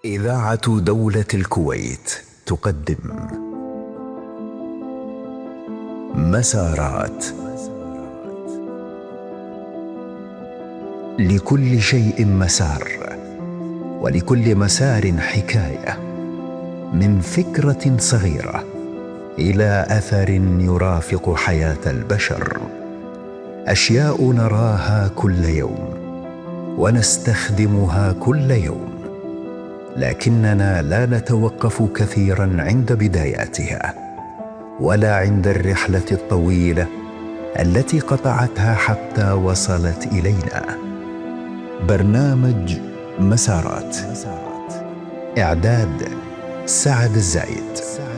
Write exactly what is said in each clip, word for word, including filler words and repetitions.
إذاعة دولة الكويت تقدم مسارات. لكل شيء مسار، ولكل مسار حكاية، من فكرة صغيرة إلى أثر يرافق حياة البشر. أشياء نراها كل يوم ونستخدمها كل يوم، لكننا لا نتوقف كثيرا عند بداياتها ولا عند الرحلة الطويلة التي قطعتها حتى وصلت إلينا. برنامج مسارات، إعداد سعد الزايد،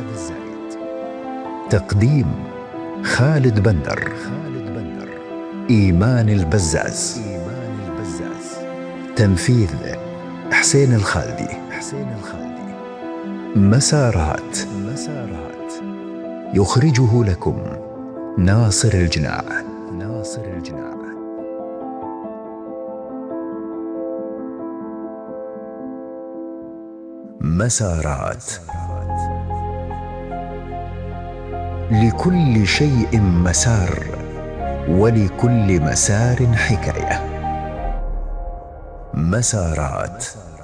تقديم خالد بندر، إيمان البزاز، تنفيذ حسين الخالدي. مسارات يخرجه لكم ناصر الجناع. ناصر الجناع. مسارات. لكل شيء مسار، ولكل مسار حكاية. مسارات.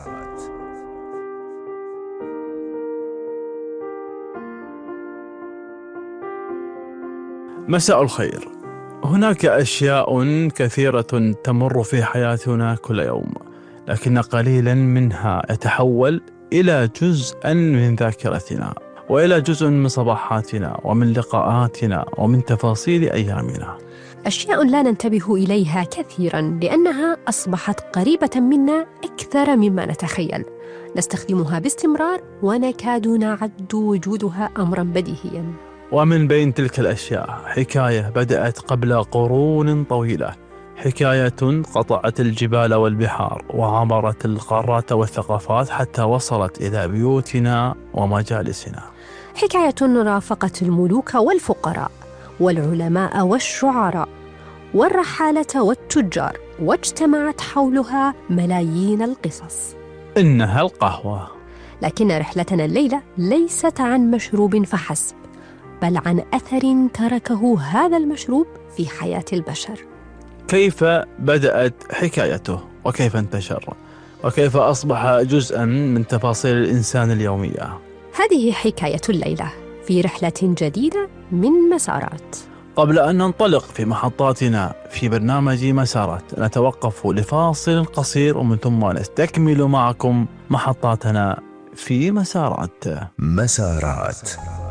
مساء الخير. هناك أشياء كثيرة تمر في حياتنا كل يوم، لكن قليلا منها يتحول إلى جزءا من ذاكرتنا، وإلى جزء من صباحاتنا ومن لقاءاتنا ومن تفاصيل أيامنا. أشياء لا ننتبه إليها كثيرا لأنها أصبحت قريبة منا أكثر مما نتخيل. نستخدمها باستمرار ونكاد نعد وجودها أمرا بديهيا. ومن بين تلك الأشياء حكاية بدأت قبل قرون طويلة، حكاية قطعت الجبال والبحار وعبرت القارات والثقافات حتى وصلت إلى بيوتنا ومجالسنا. حكاية رافقت الملوك والفقراء والعلماء والشعراء والرحالة والتجار، واجتمعت حولها ملايين القصص. إنها القهوة. لكن رحلتنا الليلة ليست عن مشروب فحسب، بل عن أثر تركه هذا المشروب في حياة البشر. كيف بدأت حكايته، وكيف انتشر، وكيف أصبح جزءاً من تفاصيل الإنسان اليومية. هذه حكاية الليلة في رحلة جديدة من مسارات. قبل أن ننطلق في محطاتنا في برنامج مسارات، نتوقف لفاصل قصير ومن ثم نستكمل معكم محطاتنا في مسارات. مسارات.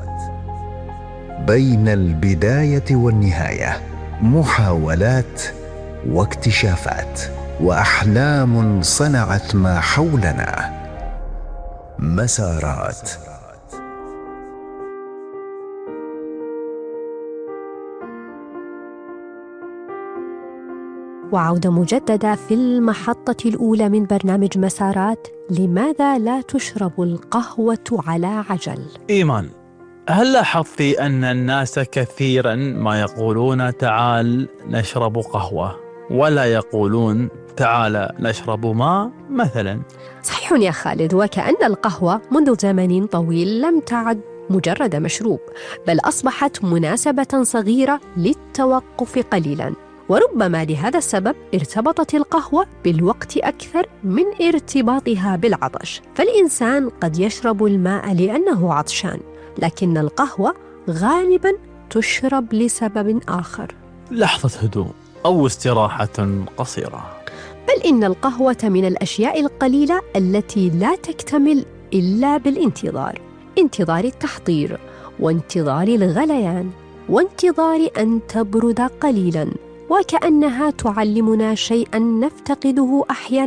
بين البداية والنهاية، محاولات واكتشافات وأحلام صنعت ما حولنا. مسارات. وعودة مجددة في المحطة الأولى من برنامج مسارات. لماذا لا تشرب القهوة على عجل؟ إيمان، هل لاحظت أن الناس كثيرا ما يقولون تعال نشرب قهوة، ولا يقولون تعال نشرب ماء مثلا؟ صحيح يا خالد، وكأن القهوة منذ زمن طويل لم تعد مجرد مشروب، بل أصبحت مناسبة صغيرة للتوقف قليلا. وربما لهذا السبب ارتبطت القهوة بالوقت أكثر من ارتباطها بالعطش. فالإنسان قد يشرب الماء لأنه عطشان، لكن القهوة غالباً تشرب لسبب آخر. لحظة هدوء أو استراحة قصيرة. بل إن القهوة من الأشياء القليلة التي لا تكتمل إلا بالانتظار، انتظار التحضير، وانتظار الغليان، وانتظار أن تبرد قليلاً. وكأنها تعلمنا شيئاً نفتقده أحياناً